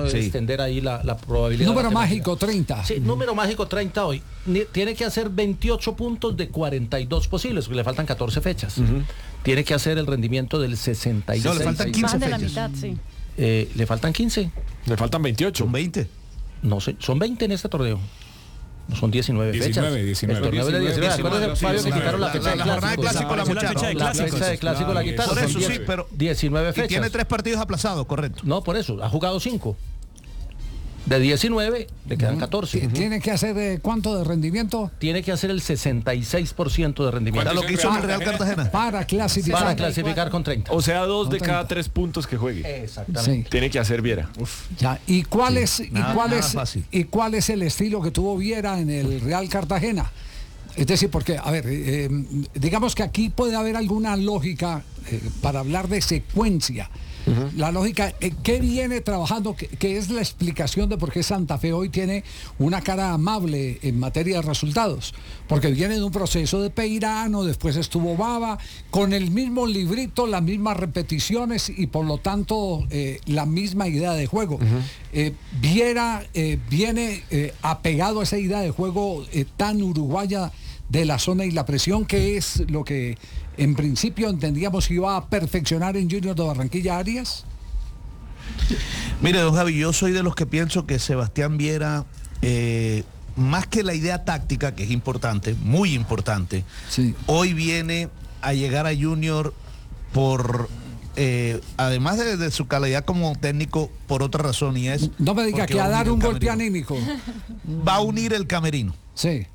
extender ahí la probabilidad. Número mágico 30. Sí, número mágico 30 hoy. Tiene que hacer 28 puntos de 42 posibles, porque le faltan 14 fechas. Tiene que hacer el rendimiento del 66. No, le faltan 15 Más de la fechas. mitad, sí. ¿Le faltan 15? Le faltan 28. Son 20. No sé, son 20 en este torneo. No, son 19 fechas. 19. El torneo de 19. Acuérdate, Fabio, que quitaron la fecha de La jornada de clásico la mucharon. La fecha de clásico la quitaron. Por eso Son sí, pero 19 y fechas. tiene 3 partidos aplazados, correcto. No, por eso, ha jugado 5. De 19 le quedan 14. ¿Tiene que hacer cuánto de rendimiento? Tiene que hacer el 66% de rendimiento. Lo que hizo en el Real Cartagena. Para clasificar. Para clasificar con 30. O sea, 2 de 30. cada 3 puntos que juegue. Exactamente. Sí. Tiene que hacer Viera. Ya. ¿Y cuál es fácil. cuál es el estilo que tuvo Viera en el Real Cartagena? Es decir, porque, a ver, digamos que aquí puede haber alguna lógica para hablar de secuencia. La lógica, ¿qué viene trabajando? ¿Qué es la explicación de por qué Santa Fe hoy tiene una cara amable en materia de resultados? Porque viene de un proceso de Peirano, después estuvo Bava, con el mismo librito, las mismas repeticiones y por lo tanto la misma idea de juego. Viera viene apegado a esa idea de juego tan uruguaya de la zona y la presión, que es lo que en principio entendíamos que iba a perfeccionar en Junior de Barranquilla Arias. Mire, don Javi, yo soy de los que pienso que Sebastián Viera, más que la idea táctica, que es importante, muy importante, Sí. hoy viene a llegar a Junior por, además de su calidad como técnico, por otra razón, y es... No me diga porque que va a unir dar el un golpe camerino. anímico. Va a unir el camerino. Sí.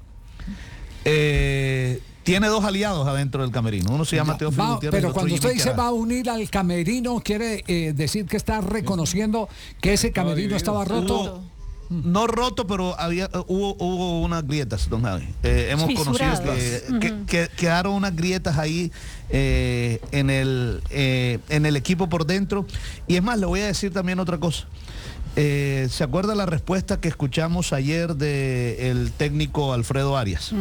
Tiene 2 aliados adentro del camerino. Uno se llama Teófilo Gutiérrez. Pero y otro cuando usted Jimmy dice Querada. va a unir al camerino, quiere decir que está reconociendo que ese camerino estaba roto. No roto, pero hubo unas grietas, don Javi. Hemos conocido que quedaron unas grietas ahí en el equipo por dentro. Y es más, le voy a decir también otra cosa. ¿Se acuerda la respuesta que escuchamos ayer del técnico Alfredo Arias?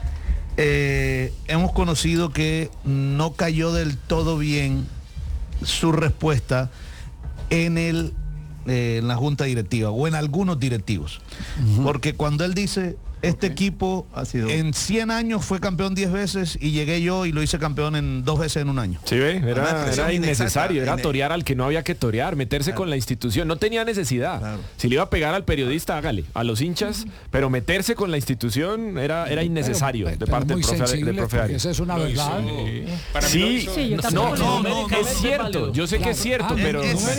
Hemos conocido que no cayó del todo bien su respuesta en la junta directiva o en algunos directivos. Porque cuando él dice, este equipo en 100 años fue campeón 10 veces y llegué yo y lo hice campeón en 2 veces en un año. Sí, ve, era innecesario, era torear al que no había que torear, meterse con la institución, no tenía necesidad. Claro. Si le iba a pegar al periodista, hágale, a los hinchas, pero meterse con la institución era innecesario de parte del profe Arias. Esa es una verdad. Para mí lo Sí, hizo- Sí, yo no, tampoco es cierto, yo sé que es cierto, pero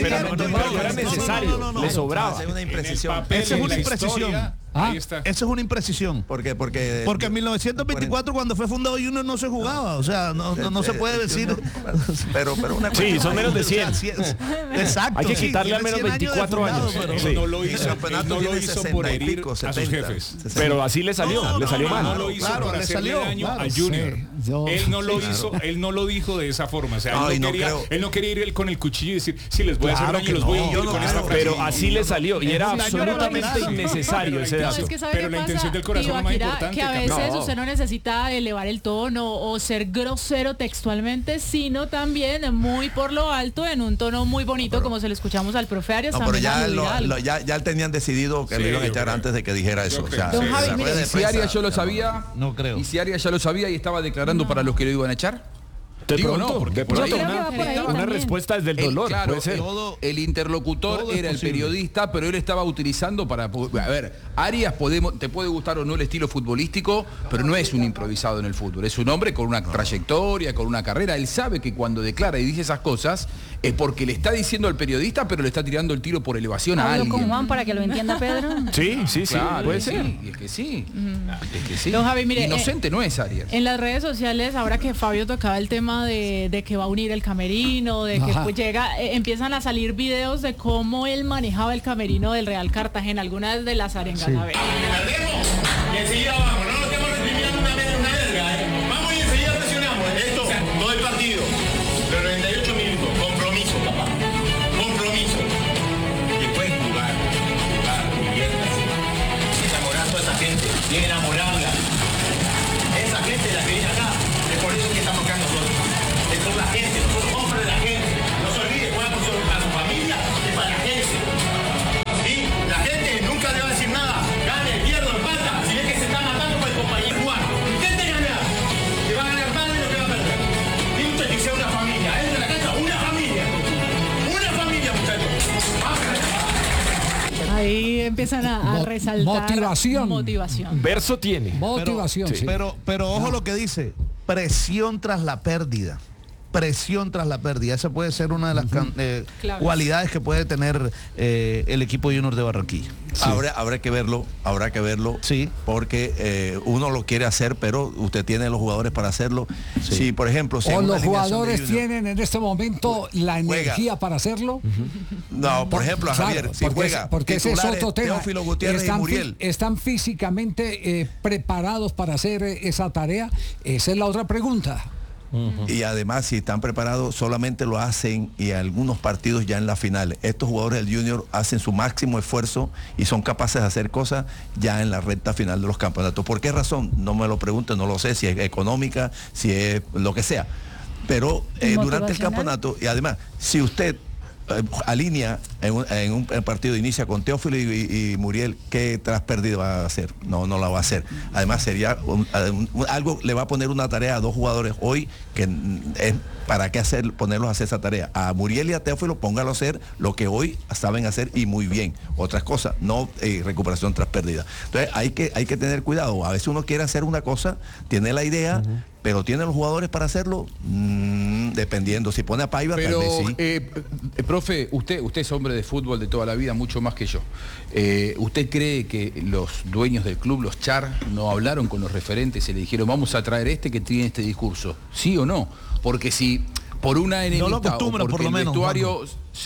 no era necesario, le sobraba. Es una en el imprecisión. papel, Esa es en una la imprecisión. historia, ahí está. Eso es una imprecisión. Porque Porque en 1924 cuando fue fundado Junior no se jugaba, o sea, no se puede decir. pero una Sí, son menos de 100. Exacto. Hay que sí, quitarle al tiene menos 100 de 24 años. fundado, pero- Sí. No lo hizo, campeonato él no lo tiene hizo 60 por y herir pico, a sus 70. jefes. Pero así le salió, le salió mal. No lo hizo Claro, por le hacerle salió, daño claro. a Junior. Sí, yo- Él no lo Sí, hizo, claro. él no lo dijo de esa forma. O sea, No, y él, no no quería, creo. él no quería ir con el cuchillo y decir, si les voy a hacer Claro daño, que los voy a no. hundir Yo con no esta creo. frase. Pero así le salió y era un daño absolutamente moral. innecesario ese Pero dato. Es que ¿sabe Pero qué la pasa? intención del corazón es más Tibaquirá, importante, que a veces No. usted no necesita elevar el tono o ser grosero textualmente, sino también muy por lo alto, en un tono muy bonito, como se lo escuchamos al profe Arias. No, pero también ya, aludir algo. ya tenían decidido que Sí, lo iban a yo echar creo. antes de que dijera eso. Yo O sea, creo. Don Javi, la mire, rueda de Si prensa, Arias ya lo sabía, No creo. y si Arias ya lo sabía y estaba declarando para los que lo iban a echar. De Digo, pronto, no, porque de por pronto ahí- Yo creo que va por ahí una también. respuesta desde el dolor, claro, puede ser. el interlocutor todo es era el posible. periodista, pero él estaba utilizando para... A ver, Arias te puede gustar o no el estilo futbolístico, pero no es un improvisado en el fútbol. Es un hombre con una trayectoria, con una carrera. Él sabe que cuando declara y dice esas cosas es porque le está diciendo al periodista, pero le está tirando el tiro por elevación a Hablo con alguien. Juan para que lo entienda Pedro. Sí, Claro, puede sí, ser. y es que sí. Es que sí. Don Javi, mire, Inocente no es Arias. En las redes sociales, ahora que Fabio tocaba el tema de que va a unir el camerino, de que Ajá. pues llega, empiezan a salir videos de cómo él manejaba el camerino del Real Cartagena, algunas de las arengas. A ver. Y enseguida vamos, no nos estemos reprimiendo una verga, Vamos y enseguida presionamos. Esto, todo el partido. Los 98 minutos. Compromiso, papá. Compromiso. Después jugar, diviértanse. Enamorar a toda esa gente. Bien enamorarla. Esa gente es la que viene acá. Es por eso que estamos acá nosotros. Es por la gente, nosotros somos de la gente. No se olvide, juega por su familia y para la gente. Y Ahí empiezan a resaltar. Motivación. Verso tiene. Motivación, sí. Pero ojo lo que dice, presión tras la pérdida. Presión tras la pérdida. Esa puede ser una de las cualidades que puede tener el equipo Junior de Barranquilla. Sí. Habrá que verlo, sí, porque uno lo quiere hacer, pero usted tiene los jugadores para hacerlo. Sí. Si, por ejemplo, o los jugadores tienen en este momento la energía para hacerlo. No, por ejemplo, a Javier, si juega, porque ese es otro tema. Teófilo Gutiérrez y Muriel. ¿Están físicamente preparados para hacer esa tarea? Esa es la otra pregunta. Y además, si están preparados, solamente lo hacen y algunos partidos ya en la final. Estos jugadores del Junior hacen su máximo esfuerzo y son capaces de hacer cosas ya en la recta final de los campeonatos. ¿Por qué razón? No me lo pregunten, no lo sé, si es económica, si es lo que sea. Pero durante el campeonato, y además, si usted alinea en un partido, inicia con Teófilo y Muriel, ¿qué tras pérdida va a hacer? No la va a hacer. Además sería algo, le va a poner una tarea a dos jugadores hoy que es para qué ponerlos a hacer esa tarea. A Muriel y a Teófilo póngalo a hacer lo que hoy saben hacer y muy bien. Otras cosas, no recuperación tras pérdida. Entonces hay que tener cuidado. A veces uno quiere hacer una cosa, tiene la idea, pero ¿tiene los jugadores para hacerlo? Dependiendo. Si pone a Paiva, pero, tal vez sí. Profe, usted es hombre de fútbol de toda la vida, mucho más que yo. ¿Usted cree que los dueños del club, los Char, no hablaron con los referentes y le dijeron, vamos a traer que tiene este discurso? ¿Sí o no? Porque si por una enemistad, no lo acostumbran, por lo menos, vestuario,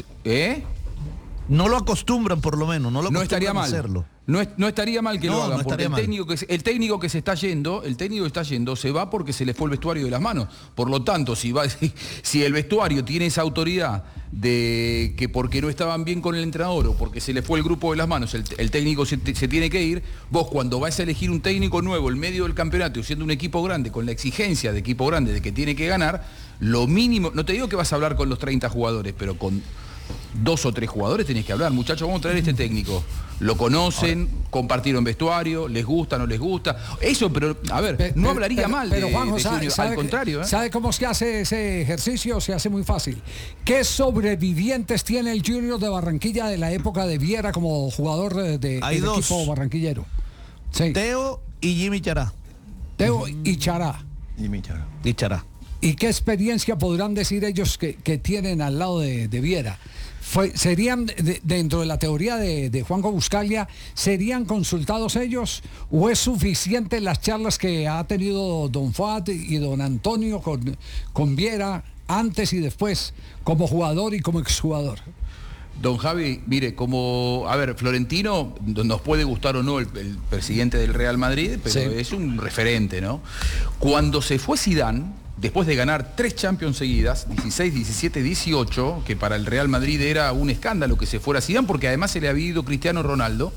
no lo acostumbran, por lo menos. No estaría mal hacerlo. No estaría mal que lo hagan, porque el técnico que está yendo se va porque se le fue el vestuario de las manos. Por lo tanto, si el vestuario tiene esa autoridad de que porque no estaban bien con el entrenador o porque se le fue el grupo de las manos, el técnico se tiene que ir, vos cuando vas a elegir un técnico nuevo en medio del campeonato, siendo un equipo grande, con la exigencia de equipo grande de que tiene que ganar, lo mínimo, no te digo que vas a hablar con los 30 jugadores, pero con 2 o 3 jugadores tenés que hablar. Muchachos, vamos a traer este técnico. Lo conocen, compartieron vestuario, les gusta, no les gusta. Eso, pero, a ver, no hablaría mal pero de Juanjo, al contrario. ¿Sabe cómo se hace ese ejercicio? Se hace muy fácil. ¿Qué sobrevivientes tiene el Junior de Barranquilla de la época de Viera como jugador del equipo barranquillero? Sí. Teo y Jimmy Chará. Teo y Chará. Y Chará. ¿Y qué experiencia podrán decir ellos que tienen al lado de Viera? ¿Serían, dentro de la teoría de Juanjo Buscaglia, serían consultados ellos o es suficiente las charlas que ha tenido don Fuad y don Antonio con Viera antes y después, como jugador y como exjugador? Don Javi, mire, Florentino nos puede gustar o no el presidente del Real Madrid, pero sí, es un referente, ¿no? Cuando se fue Zidane, después de ganar 3 Champions seguidas, 16, 17, 18, que para el Real Madrid era un escándalo que se fuera Zidane, porque además se le había ido Cristiano Ronaldo,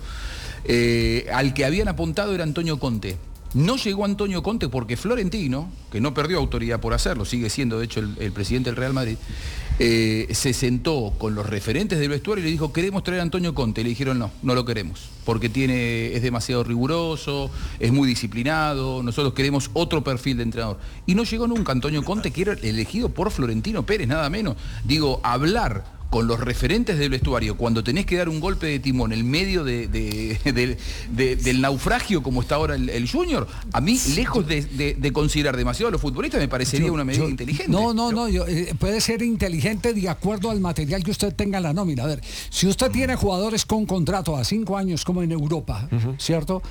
al que habían apuntado era Antonio Conte. No llegó Antonio Conte porque Florentino, que no perdió autoridad por hacerlo, sigue siendo de hecho el presidente del Real Madrid, se sentó con los referentes del vestuario y le dijo, queremos traer a Antonio Conte. Le dijeron, no lo queremos, porque es demasiado riguroso, es muy disciplinado, nosotros queremos otro perfil de entrenador. Y no llegó nunca Antonio Conte, que era elegido por Florentino Pérez, nada menos. Digo, hablar con los referentes del vestuario, cuando tenés que dar un golpe de timón en medio del naufragio como está ahora el Junior, a mí, lejos de considerar demasiado a los futbolistas, me parecería una medida inteligente. Puede ser inteligente de acuerdo al material que usted tenga en la nómina. A ver, si usted tiene jugadores con contrato a 5 años como en Europa, ¿cierto?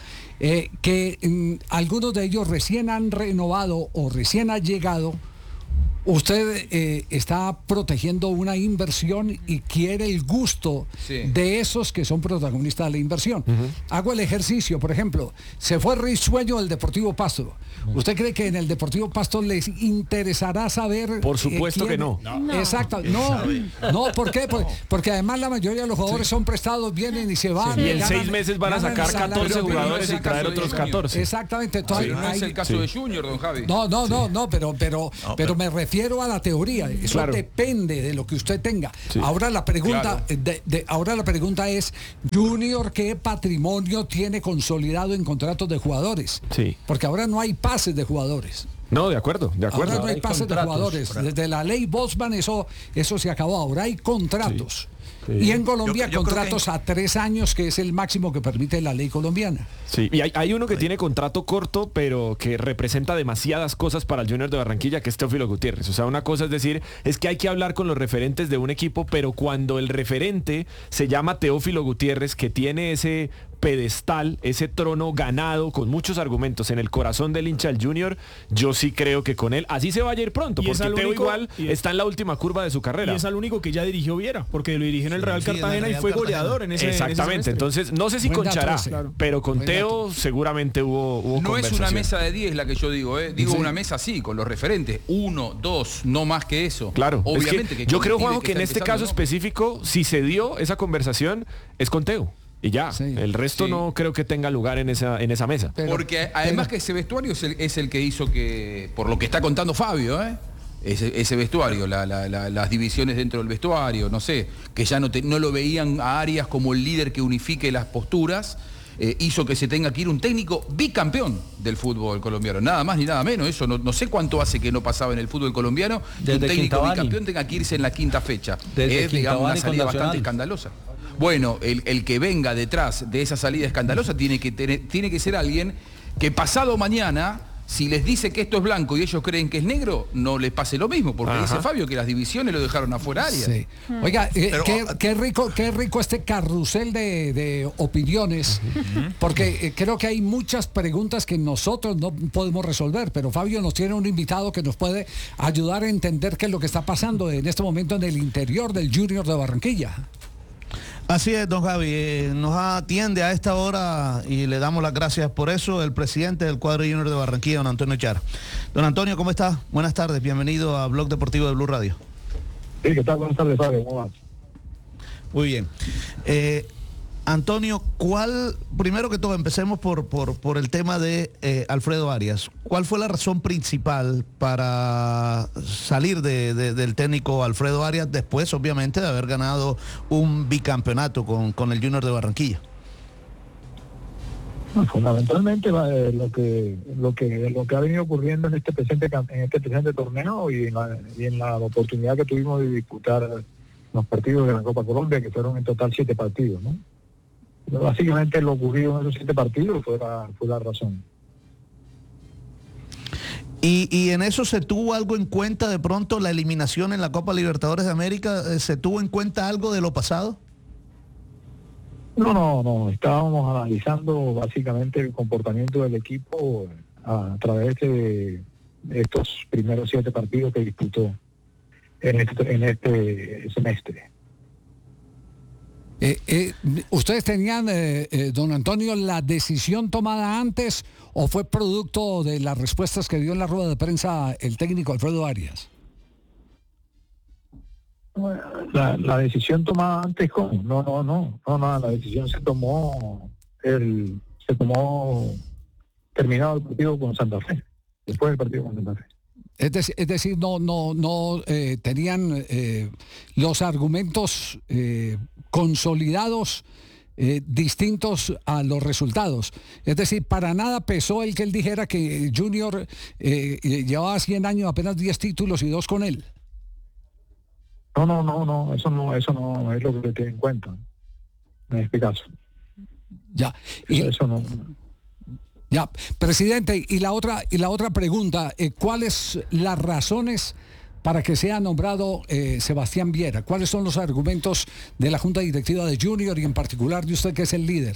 Que algunos de ellos recién han renovado o recién han llegado, usted está protegiendo una inversión y quiere el gusto de esos que son protagonistas de la inversión. Hago el ejercicio, por ejemplo, se fue Risueño del Deportivo Pasto. ¿Usted cree que en el Deportivo Pasto les interesará saber? Por supuesto que no. Exacto, no, ¿por qué? Porque además la mayoría de los jugadores son prestados, vienen y se van. Y en 6 meses van a sacar 14 jugadores y traer otros 14. Exactamente. No es el caso de Junior, don Javi. No, pero me refiero a la teoría. Eso depende de lo que usted tenga. Sí. Ahora la pregunta, ahora la pregunta es, Junior, ¿qué patrimonio tiene consolidado en contratos de jugadores? Sí. Porque ahora no hay pases de jugadores. No, de acuerdo. Ahora no hay pases de jugadores. Desde la ley Bosman eso se acabó. Ahora hay contratos. Sí. Y en Colombia contratos a 3 años, que es el máximo que permite la ley colombiana. Sí, y hay uno que tiene contrato corto, pero que representa demasiadas cosas para el Junior de Barranquilla, que es Teófilo Gutiérrez. O sea, una cosa es decir, es que hay que hablar con los referentes de un equipo, pero cuando el referente se llama Teófilo Gutiérrez, que tiene ese pedestal, ese trono ganado con muchos argumentos en el corazón del hincha del Junior, yo sí creo que con él así se vaya a ir pronto, porque Teo igual está en la última curva de su carrera. Y es al único que ya dirigió Viera, porque lo dirigió en el Real Cartagena y fue goleador en ese. Exactamente, entonces no sé si con Chará, pero con Teo seguramente hubo no es una mesa de 10 la que yo digo, digo una mesa así, con los referentes, 1, 2, no más que eso. Claro, obviamente que yo creo, Juanjo, que en este caso específico, si se dio esa conversación, es con Teo. Y ya, el resto no creo que tenga lugar en esa mesa. Porque además que ese vestuario es el que hizo que, por lo que está contando Fabio, ese vestuario, las divisiones dentro del vestuario, no sé, que ya no lo veían a Arias como el líder que unifique las posturas, hizo que se tenga que ir un técnico bicampeón del fútbol colombiano, nada más ni nada menos. Eso no sé cuánto hace que no pasaba en el fútbol colombiano, que un técnico bicampeón tenga que irse en la quinta fecha. Es, digamos, una salida bastante escandalosa. Bueno, el que venga detrás de esa salida escandalosa tiene que ser alguien que pasado mañana, si les dice que esto es blanco y ellos creen que es negro, no les pase lo mismo, porque dice Fabio que las divisiones lo dejaron afuera Arias. Sí. Oiga, qué rico este carrusel de opiniones, porque creo que hay muchas preguntas que nosotros no podemos resolver, pero Fabio nos tiene un invitado que nos puede ayudar a entender qué es lo que está pasando en este momento en el interior del Junior de Barranquilla. Así es, don Javi, nos atiende a esta hora y le damos las gracias por eso el presidente del cuadro Junior de Barranquilla, don Antonio Char. Don Antonio, ¿cómo está? Buenas tardes, bienvenido a Blog Deportivo de Blue Radio. Sí, ¿qué tal? Buenas tardes, Fabio, ¿cómo vas? Muy bien. Antonio, primero que todo, empecemos por el tema de Alfredo Arias. ¿Cuál fue la razón principal para salir del técnico Alfredo Arias después, obviamente, de haber ganado un bicampeonato con el Junior de Barranquilla? Fundamentalmente lo que ha venido ocurriendo en este presente torneo y en la oportunidad que tuvimos de disputar los partidos de la Copa Colombia, que fueron en total 7 partidos, ¿no? Básicamente lo ocurrido en esos 7 partidos fue la razón. ¿Y en eso se tuvo algo en cuenta de pronto la eliminación en la Copa Libertadores de América? ¿Se tuvo en cuenta algo de lo pasado? No. Estábamos analizando básicamente el comportamiento del equipo a través de estos primeros 7 partidos que disputó en este semestre. ¿Ustedes tenían, don Antonio, la decisión tomada antes o fue producto de las respuestas que dio en la rueda de prensa el técnico Alfredo Arias? La decisión tomada antes, ¿cómo? No, la decisión se tomó terminado el partido con Santa Fe, después del partido con Santa Fe. Es decir, no tenían los argumentos consolidados distintos a los resultados. Es decir, para nada pesó el que él dijera que Junior llevaba 100 años, apenas 10 títulos y 2 con él. No, eso no es lo que se tiene en cuenta en este caso. Ya. Eso no. Ya, presidente, y la otra pregunta, ¿cuáles las razones para que sea nombrado Sebastián Viera? ¿Cuáles son los argumentos de la Junta Directiva de Junior y en particular de usted, que es el líder?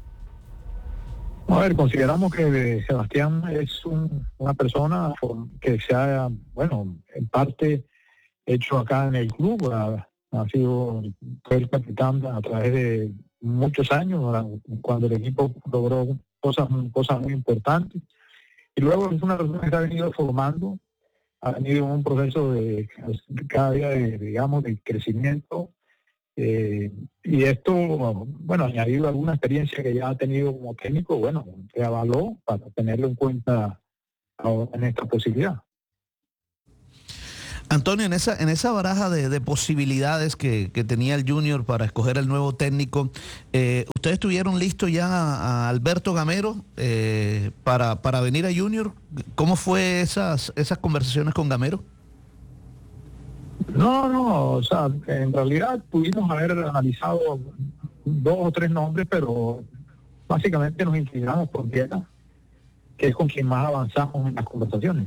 A ver, consideramos que Sebastián es una persona que se ha, en parte hecho acá en el club, fue el capitán a través de muchos años, cuando el equipo logró cosas muy importantes, y luego es una persona que se ha venido formando, ha venido en un proceso de cada día de crecimiento, y esto, añadido alguna experiencia que ya ha tenido como técnico, que avaló para tenerlo en cuenta ahora en esta posibilidad. Antonio, en esa baraja de posibilidades que tenía el Junior para escoger el nuevo técnico, ¿ustedes tuvieron listo ya a Alberto Gamero para venir a Junior? ¿Cómo fue esas conversaciones con Gamero? No, o sea, en realidad pudimos haber analizado 2 o 3 nombres, pero básicamente nos inclinamos por Viera, que es con quien más avanzamos en las conversaciones.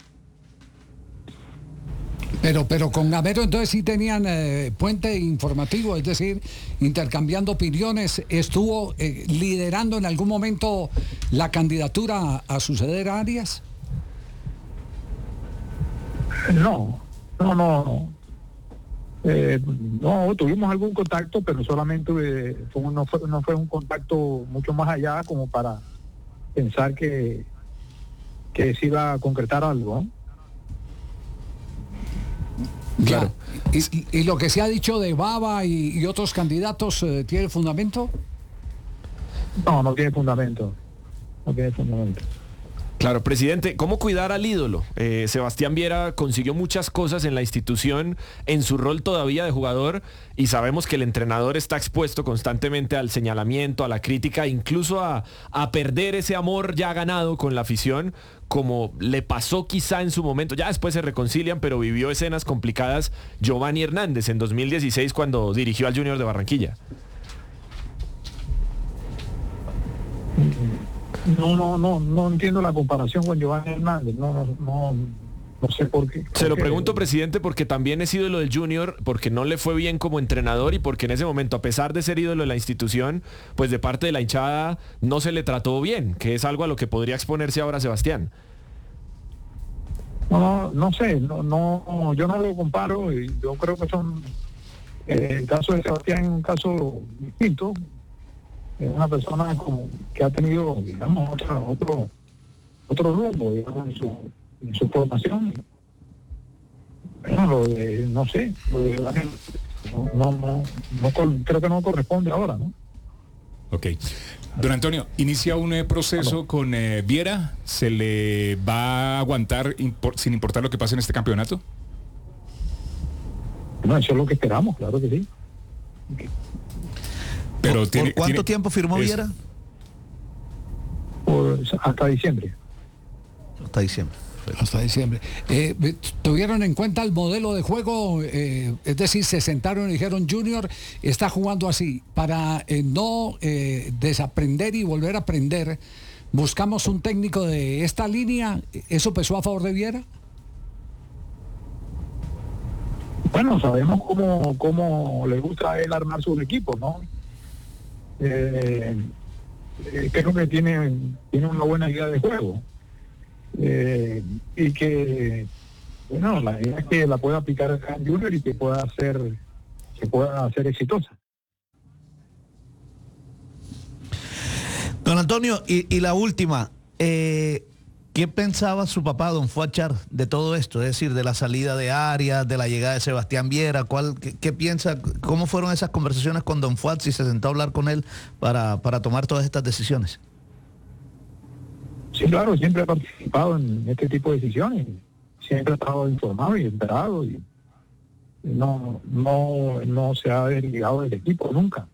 Pero con Gamero entonces sí tenían puente informativo, es decir, intercambiando opiniones. ¿Estuvo liderando en algún momento la candidatura a suceder a Arias? No, tuvimos algún contacto, pero solamente no fue un contacto mucho más allá como para pensar que se iba a concretar algo, ¿no? Claro. ¿Y lo que se ha dicho de Baba y otros candidatos tiene fundamento? No tiene fundamento. No tiene fundamento. Claro, presidente, ¿cómo cuidar al ídolo? Sebastián Viera consiguió muchas cosas en la institución, en su rol todavía de jugador, y sabemos que el entrenador está expuesto constantemente al señalamiento, a la crítica, incluso a perder ese amor ya ganado con la afición, como le pasó quizá en su momento. Ya después se reconcilian, pero vivió escenas complicadas Giovanni Hernández en 2016 cuando dirigió al Junior de Barranquilla. No entiendo la comparación con Giovanni Hernández. No sé por qué. Se lo pregunto, presidente, porque también es ídolo del Junior, porque no le fue bien como entrenador y porque en ese momento, a pesar de ser ídolo de la institución, pues de parte de la hinchada no se le trató bien, que es algo a lo que podría exponerse ahora Sebastián. No sé, yo no lo comparo, y yo creo que el caso de Sebastián es un caso distinto. Es una persona que ha tenido, digamos, otro rumbo, digamos, en su formación. Bueno, creo que no corresponde ahora, ¿no? Ok. Don Antonio, inicia un proceso con Viera. ¿Se le va a aguantar sin importar lo que pase en este campeonato? No, eso es lo que esperamos, claro que sí. Pero ¿Por cuánto tiempo firmó Viera? Hasta diciembre. Hasta diciembre. ¿Tuvieron en cuenta el modelo de juego? Es decir, se sentaron y dijeron, Junior está jugando así. Para no desaprender y volver a aprender, buscamos un técnico de esta línea. ¿Eso pesó a favor de Viera? Bueno, sabemos cómo le gusta a él armar sus equipos, ¿no? Creo que tiene una buena idea de juego. Y que, bueno, la idea es que la pueda aplicar acá en Junior y que pueda ser exitosa. Don Antonio, y la última, ¿qué pensaba su papá, don Fuachar, de todo esto? Es decir, de la salida de Arias, de la llegada de Sebastián Viera. ¿Qué piensa? ¿Cómo fueron esas conversaciones con don Fuat, si se sentó a hablar con él para tomar todas estas decisiones? Sí, claro, siempre he participado en este tipo de decisiones. Siempre he estado informado y enterado. Y no se ha desligado del equipo nunca.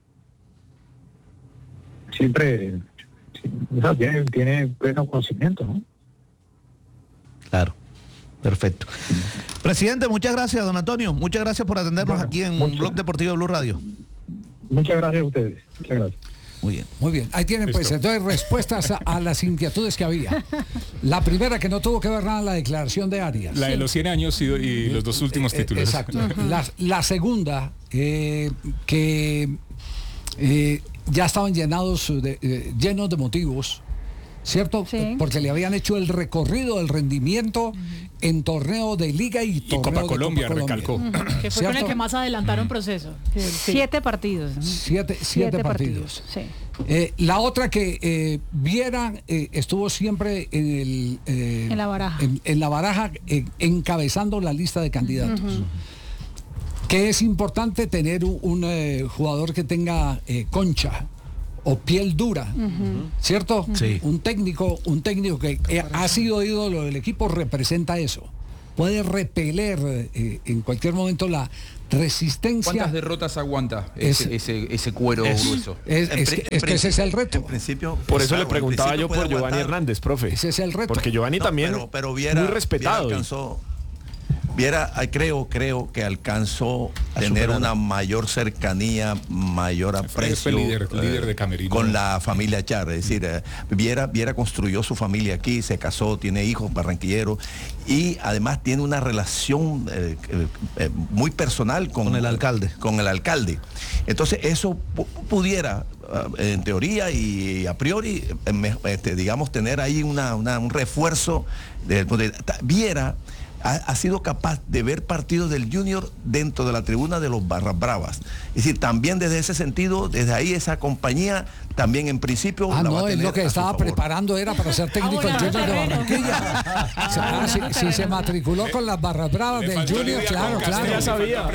Siempre, o sea, tiene pleno conocimiento, ¿no? Claro, perfecto. Presidente, muchas gracias, don Antonio. Muchas gracias por atendernos aquí en Blog Deportivo de Blue Radio. Muchas gracias a ustedes. Muchas gracias. Muy bien. Muy bien. Ahí tienen pues entonces respuestas a las inquietudes que había. La primera, que no tuvo que ver nada, la declaración de Arias. La de los 100 años y los 2 últimos títulos. Exacto. La segunda, que ya estaban llenos de motivos, ¿cierto? Sí. Porque le habían hecho el recorrido del rendimiento en torneo de Liga y torneo Copa Colombia, recalcó. Que fue con el que más adelantaron proceso. 7 partidos. 7 partidos. Sí. La otra que Viera estuvo siempre en la baraja. En la baraja, encabezando la lista de candidatos. Que es importante tener un jugador que tenga concha o piel dura, ¿cierto? Sí. Un técnico que ha sido ídolo del equipo representa eso. Puede repeler en cualquier momento la resistencia. ¿Cuántas derrotas aguanta ese cuero grueso? Es que ese es el reto. En principio, por eso le preguntaba yo por Giovanni Hernández, profe. Ese es el reto. Porque Giovanni también pero Viera, muy respetado. Viera, creo que alcanzó tener una mayor cercanía, mayor aprecio líder de camerino con la familia Char. Es decir, Viera construyó su familia aquí, se casó, tiene hijos barranquilleros y además tiene una relación muy personal con el alcalde. Entonces eso pudiera, en teoría y a priori, digamos, tener ahí un refuerzo. Viera ha sido capaz de ver partidos del Junior dentro de la tribuna de los Barras Bravas. Es decir, también desde ese sentido, desde ahí esa compañía también en principio la va a es tener lo que a su estaba favor. preparando era para ser técnico del Junior de Barranquilla. Si se matriculó con las Barras Bravas del Junior, claro. Ya sabía.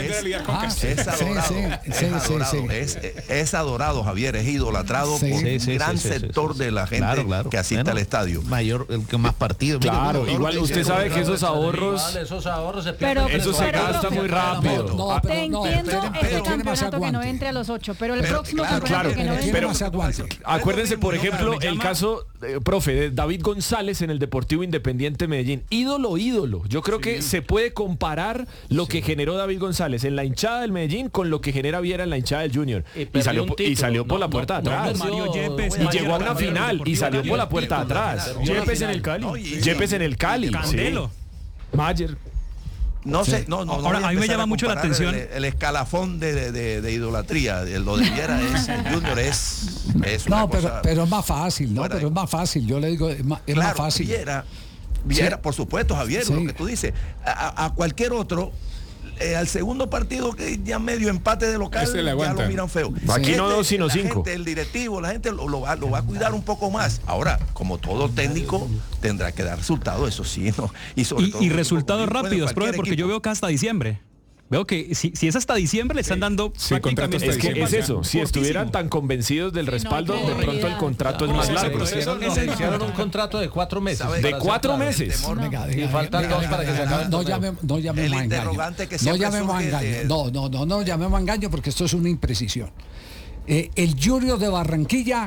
Es adorado, Javier, es idolatrado por un gran sector de la gente que asiste al estadio. Mayor, el que más partidos. Claro, igual usted sabe que esos ahorros se Pero eso se gasta muy rápido. Te entiendo este campeonato que no entre a los 8, pero el próximo campeonato que no entre. Pero acuérdense, por ejemplo, el caso, profe, de David González en el Deportivo Independiente Medellín. Ídolo. Yo creo que se puede comparar lo que generó David González en la hinchada del Medellín con lo que genera Viera en la hinchada del Junior. Y salió por la puerta de atrás. Y llegó a una final y salió por la puerta de atrás. Yepes en el Cali. Sí. Mayer. Ahora, a mí me llama mucho la atención el escalafón de idolatría. Lo de Viera Junior es una cosa. Pero es más fácil, ¿no? Pero es más fácil. Yo le digo, es más fácil. Viera, por supuesto, Javier, lo que tú dices. A cualquier otro. Al segundo partido que ya medio empate de local ya lo miran feo. Aquí no 2 sino 5. El directivo, la gente lo va a cuidar un poco más. Ahora, como todo técnico, tendrá que dar resultados, eso sí, ¿no? Y resultados rápidos, profe, porque yo veo que hasta diciembre. Veo que si es hasta diciembre le están dando prácticamente. Es que es eso, si estuvieran tan convencidos del respaldo, de pronto el contrato es más largo. Hicieron un contrato de 4 meses. ¿De 4 meses? Y faltan 2 para que se acabe. No llamemos a engaño. No llamemos a engaño porque esto es una imprecisión. El Junior de Barranquilla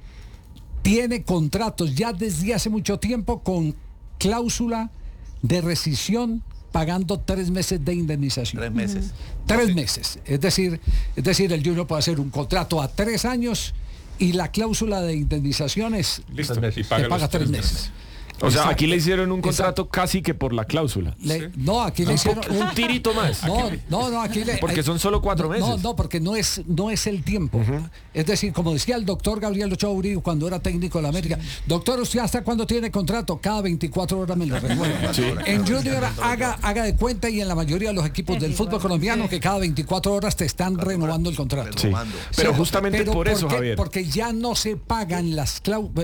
tiene contratos ya desde hace mucho tiempo con cláusula de rescisión, pagando 3 meses de indemnización. 3 meses. 3 meses. Es decir, el Junior puede hacer un contrato a 3 años y la cláusula de indemnización es y paga 3 meses. O sea, aquí le hicieron un contrato casi que por la cláusula. No, aquí le hicieron un tirito más. No, aquí le... Porque son solo 4 meses. No, porque no es el tiempo. Es decir, como decía el doctor Gabriel Ochoa Uribe cuando era técnico de la América, doctor, ¿usted hasta cuándo tiene contrato? Cada 24 horas me lo renueva. En Junior haga de cuenta, y en la mayoría de los equipos del fútbol colombiano, que cada 24 horas te están renovando el contrato. Sí. Pero justamente por eso, Javier. Porque ya no se pagan las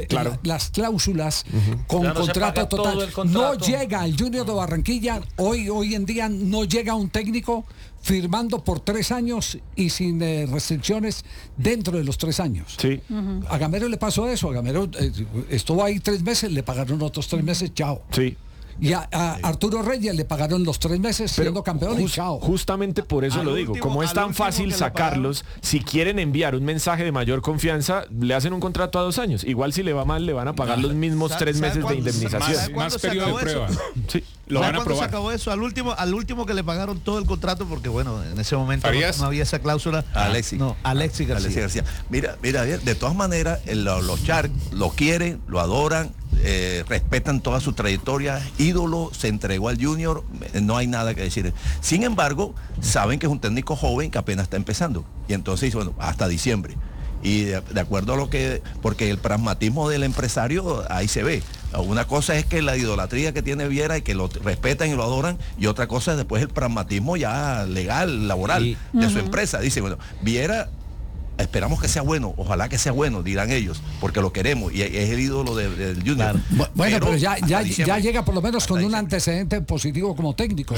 cláusulas con contrato total. No llega el Junior de Barranquilla, hoy en día no llega un técnico firmando por 3 años y sin restricciones dentro de los 3 años. Sí. A Gamero le pasó eso. A Gamero estuvo ahí 3 meses, le pagaron otros 3 meses, chao. Sí. Y a Arturo Reyes le pagaron los 3 meses siendo campeón y chao. Justamente por eso lo digo. Como es tan fácil sacarlos, si quieren enviar un mensaje de mayor confianza, le hacen un contrato a 2 años. Igual si le va mal, le van a pagar los mismos 3 meses de indemnización. Más periodo de prueba. Sí. Lo van a probar. Se acabó eso? Al último que le pagaron todo el contrato, porque bueno, en ese momento no había esa cláusula. Alexis García. Mira, de todas maneras, los Sharks lo quieren, lo adoran, respetan toda su trayectoria, ídolo, se entregó al Junior, no hay nada que decir. Sin embargo, saben que es un técnico joven que apenas está empezando. Y entonces, bueno, hasta diciembre. Y de acuerdo a lo que, porque el pragmatismo del empresario ahí se ve. Una cosa es que la idolatría que tiene Viera y que lo respetan y lo adoran, y otra cosa es después el pragmatismo ya legal, laboral de su empresa. Dice, bueno, Viera, esperamos que sea bueno, ojalá que sea bueno, dirán ellos, porque lo queremos y es el ídolo del Junior. Claro. Bueno, pero ya llega por lo menos con un antecedente positivo como técnico.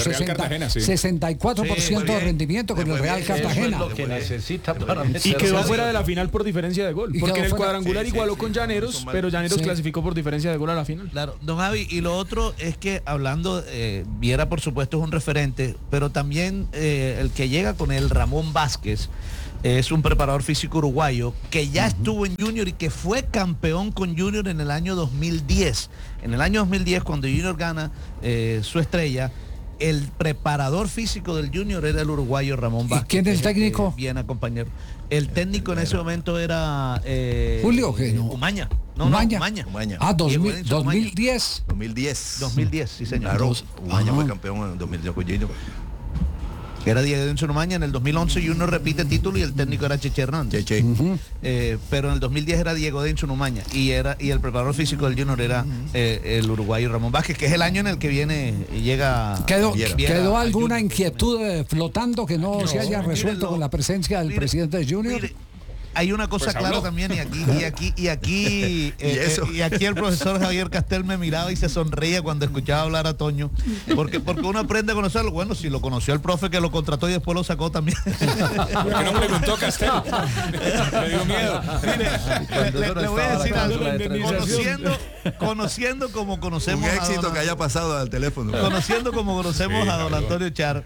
64% de rendimiento con el Real Cartagena. Lo que necesita para y quedó fuera de la final por diferencia de gol. Porque en el cuadrangular igualó con Llaneros, pero Llaneros clasificó por diferencia de gol a la final. Claro, don Javi, y lo otro es que hablando, Viera por supuesto es un referente, pero también el que llega con él, Ramón Vázquez, es un preparador físico uruguayo que ya estuvo en Junior y que fue campeón con Junior en el año 2010. En el año 2010, cuando Junior gana su estrella, el preparador físico del Junior era el uruguayo Ramón Vázquez. ¿Y quién es el técnico? Bien acompañado. El técnico en ese momento era Julio, ¿qué no? Umaña. Umaña. Umaña. 2010. 2010, sí señor. Claro, Umaña fue campeón en 2010 con Junior. Era Diego Denson Umaña. En el 2011 Junior repite título y el técnico era Cheche Hernández. Pero en el 2010 era Diego Denson Umaña y el preparador físico del Junior era el uruguayo Ramón Vázquez, que es el año en el que llega. ¿Quedó alguna inquietud flotando que no se haya resuelto con la presencia del presidente de Junior? Hay una cosa clara también, y aquí el profesor Javier Castel me miraba y se sonreía cuando escuchaba hablar a Toño, porque uno aprende a conocerlo. Bueno, si lo conoció el profe que lo contrató y después lo sacó también. ¿Por qué no preguntó Castel? Me dio miedo. Mire, le voy a decir algo. Conociendo como conocemos un éxito que haya pasado al teléfono. Conociendo como conocemos a don Antonio Char,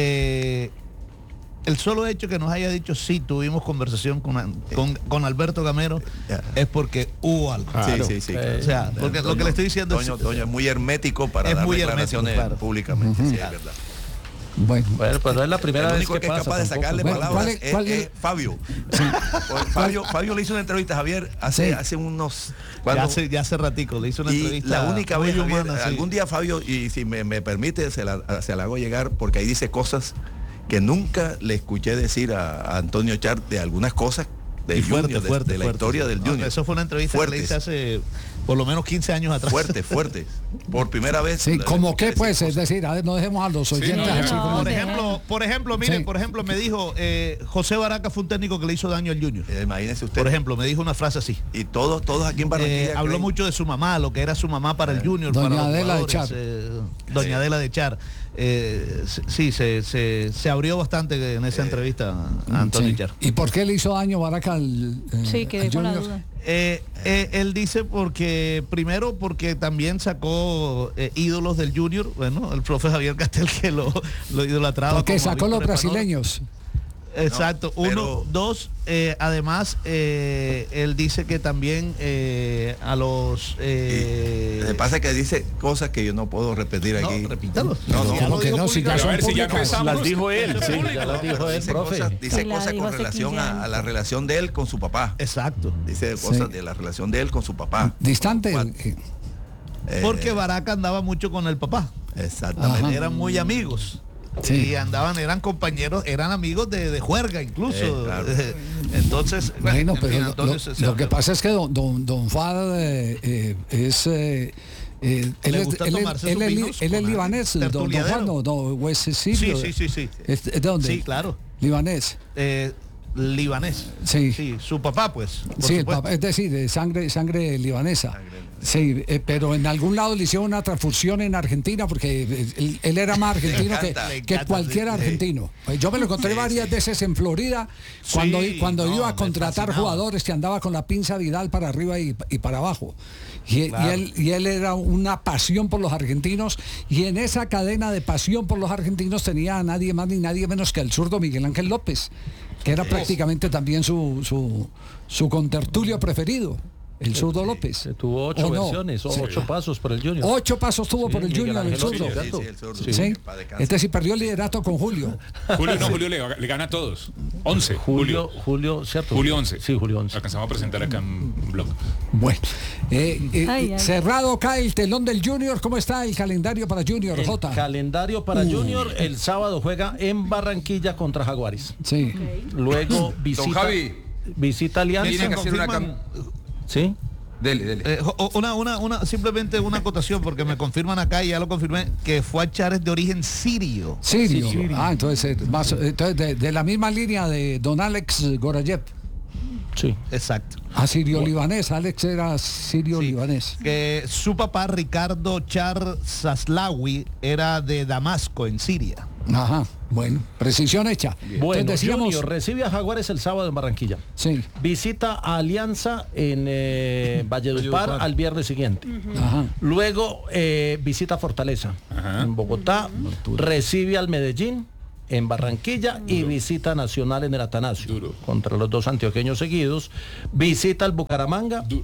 el solo hecho que nos haya dicho sí, tuvimos conversación con Alberto Gamero, es porque hubo algo. Sí. O sea, porque lo que le estoy diciendo Toño es muy hermético para dar declaraciones públicamente. Sí, es verdad. Bueno, pues no es la primera vez que es capaz de sacarle palabras es Fabio. Fabio le hizo una entrevista a Javier hace unos... Ya hace ratico le hizo una entrevista. La única vez, Javier, algún día Fabio, y si me permite, se la hago llegar, porque ahí dice cosas que nunca le escuché decir a Antonio Char de algunas cosas de la historia del Junior. Eso fue una entrevista que le hice hace por lo menos 15 años atrás. Fuerte. Por primera vez. Sí, como que pues, es decir, a ver, no dejemos a los oyentes así como... Por ejemplo, me dijo, José Baraca fue un técnico que le hizo daño al Junior. Imagínese usted. Por ejemplo, me dijo una frase así. Y todos aquí en Barranquilla habló mucho de su mamá, lo que era su mamá para el Junior. Doña Adela de Char. Doña Adela de Char. Se abrió bastante en esa entrevista a Antonio Char. ¿Y por qué le hizo daño Baraca al quedé con la duda. Él dice primero porque también sacó ídolos del Junior, bueno, el profe Javier Castel que lo idolatraba. Porque sacó los brasileños. Exacto, dos, además él dice que también a los... me pasa que dice cosas que yo no puedo repetir aquí. Repítalos. ¿Cómo que no? Si ya son públicas. Las dijo él, sí. Ya las dijo él, profe. Dice cosas con relación a la relación de él con su papá. Exacto. Dice cosas de la relación de él con su papá. Distante. Porque Baraca andaba mucho con el papá. Exactamente. Ajá. Eran muy amigos. Sí. Y eran compañeros, eran amigos de juerga incluso. Claro. Entonces, bueno, pero lo que pasa es que don Fad es... él es libanés, don Juan, o es sirio. Sí. ¿De dónde? Sí, claro. Libanés. Libanés. Sí, su papá, pues. Sí, el papá, es decir, de sangre libanesa. Sí, pero en algún lado le hicieron una transfusión en Argentina porque él era más argentino que cualquier argentino. Yo me lo encontré varias veces en Florida cuando iba a contratar jugadores que andaba con la pinza Vidal para arriba y para abajo. Y él era una pasión por los argentinos, y en esa cadena de pasión por los argentinos tenía a nadie más ni nadie menos que el zurdo Miguel Ángel López, que era prácticamente también su contertulio preferido. El zurdo López. Tuvo 8 versiones, 8 pasos por el Junior. 8 pasos tuvo por el Junior, el zurdo. Sí. Este sí perdió el liderato con Julio. Julio le gana a todos. 11. Julio, ¿cierto? Julio 11. Sí, Julio 11. Alcanzamos a presentar acá en blog. Bueno, cerrado cae el telón del Junior. ¿Cómo está el calendario para Junior, Jota? El calendario para Junior, el sábado juega en Barranquilla contra Jaguares. Sí. Luego visita Alianza. Tiene que hacer ¿Sí? Dele. Simplemente una acotación, porque me confirman acá y ya lo confirmé, que fue a Char de origen sirio. Sirio. Entonces de la misma línea de don Alex Gorayev. Sí, exacto. Sirio-libanés, Alex era sirio-libanés. Que su papá, Ricardo Char Zaslawi, era de Damasco, en Siria. Ajá, bueno, precisión hecha. Bueno, decíamos, Junior recibe a Jaguares el sábado en Barranquilla. Sí. Visita a Alianza en Valledupar al viernes siguiente. Ajá. Luego visita a Fortaleza en Bogotá. Recibe al Medellín en Barranquilla y visita Nacional en el Atanasio contra los dos antioqueños seguidos. Visita al Bucaramanga.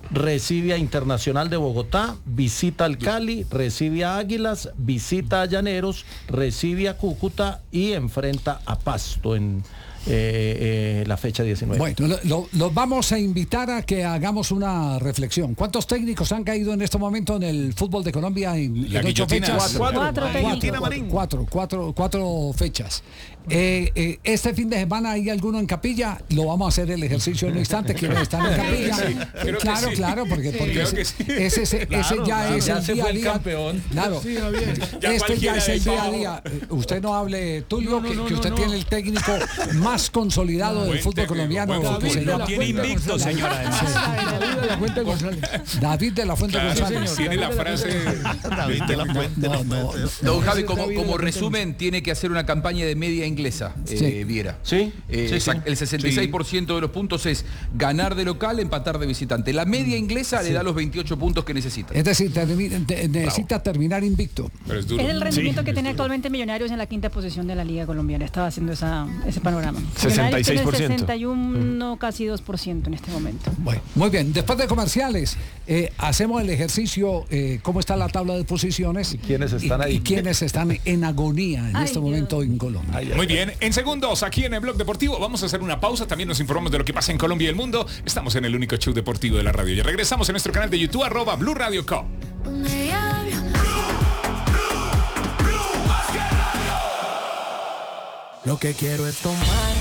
recibe a Internacional de Bogotá, visita al Cali, recibe a Águilas, visita a Llaneros, recibe a Cúcuta y enfrenta a Pasto en la fecha 19. Bueno, los vamos a invitar a que hagamos una reflexión. ¿Cuántos técnicos han caído en este momento en el fútbol de Colombia en 8 fechas? Cuatro fechas. Este fin de semana hay alguno en capilla, lo vamos a hacer el ejercicio en un instante. ¿Quiénes están en capilla? Claro, porque ese ya es el día a día. Claro, este ya es el día a día. Usted no hable, Tulio, que usted tiene el técnico más consolidado del fútbol colombiano. Lo tiene invicto, señora. David de la Fuente González. Tiene la frase David de la Fuente. Don Javi, como resumen, tiene que hacer una campaña de media inglesa, Viera. Sí. El 66% de los puntos es ganar de local, empatar de visitante. La media inglesa le da los 28 puntos que necesita. Es decir, necesita terminar invicto. Es el rendimiento que tiene actualmente Millonarios en la quinta posición de la Liga Colombiana. Estaba haciendo ese panorama. 66%. 61, casi 2% en este momento. Bueno, muy bien. Después de comerciales, hacemos el ejercicio, cómo está la tabla de posiciones. ¿Y quiénes están ahí? Y quiénes están en agonía en este momento en Colombia. Muy bien, en segundos, aquí en el Blog Deportivo, vamos a hacer una pausa. También nos informamos de lo que pasa en Colombia y el mundo. Estamos en el único show deportivo de la radio. Y regresamos en nuestro canal de YouTube, @Blue Radio Co. Lo que quiero es tomar